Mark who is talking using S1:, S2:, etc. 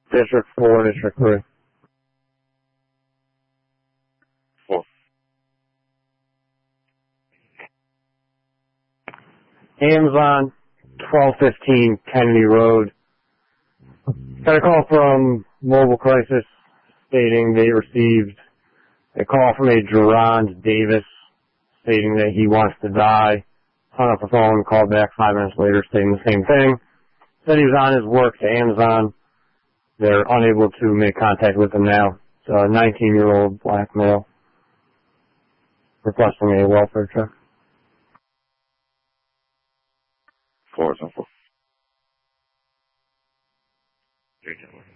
S1: District 4, District 3.
S2: 4.
S1: Amazon, 1215 Kennedy Road. Got a call from Mobile Crisis stating they received a call from a Gerard Davis stating that he wants to die. Hung up the phone, called back 5 minutes later stating the same thing. Said he was on his work to Amazon. They're unable to make contact with him now. It's a 19-year-old black male requesting a welfare check.
S2: 4 is on 4. 3, 10, 1.